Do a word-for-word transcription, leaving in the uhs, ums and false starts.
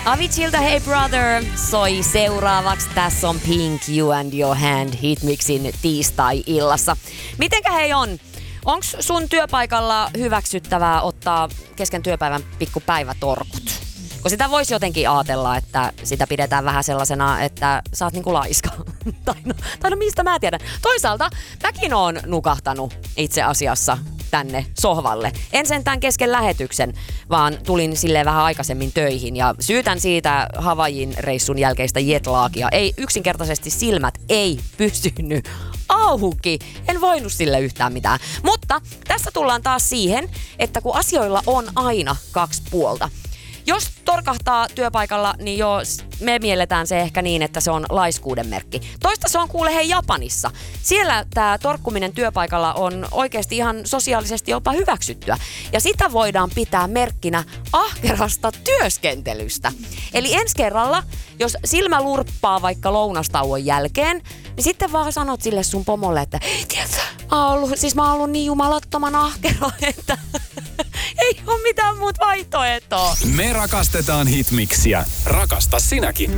Aviciilta Hey Brother soi seuraavaksi. Tässä on Pink, You and Your Hand Hitmixin tiistai-illassa. Mitenkä hei on? Onks sun työpaikalla hyväksyttävää ottaa kesken työpäivän pikku päivätorkut? Kun sitä voisi jotenkin ajatella, että sitä pidetään vähän sellaisena, että sä oot niinku laiska. tai, no, tai no mistä mä tiedän. Toisaalta mäkin oon nukahtanut itse asiassa tänne sohvalle. En sentään kesken lähetyksen, vaan tulin silleen vähän aikaisemmin töihin ja syytän siitä Havaijin reissun jälkeistä jetlaagia. Ei yksinkertaisesti silmät ei pysynyt auki. En voinut sille yhtään mitään. Mutta tässä tullaan taas siihen, että kun asioilla on aina kaksi puolta. Jos torkahtaa työpaikalla, niin joo, me mielletään se ehkä niin, että se on laiskuuden merkki. Toista se on kuule hei Japanissa. Siellä tämä torkkuminen työpaikalla on oikeasti ihan sosiaalisesti jopa hyväksyttyä. Ja sitä voidaan pitää merkkinä ahkerasta työskentelystä. Eli ensi kerralla, jos silmä lurppaa vaikka lounastauon jälkeen, niin sitten vaan sanot sille sun pomolle, että hei, tiedätkö, mä oon ollut, siis mä oon ollut niin jumalattoman ahkero, että ei ole mitään muuta vaihtoehtoa. Me rakastetaan Hitmixiä. Rakasta sinäkin.